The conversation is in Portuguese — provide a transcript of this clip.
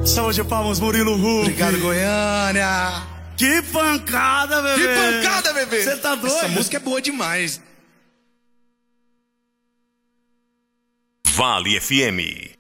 Salve de palmas, Murilo Huck. Obrigado, Goiânia. Que pancada, bebê. Que pancada, bebê. Você tá doido? Essa música é boa demais. Vale FM.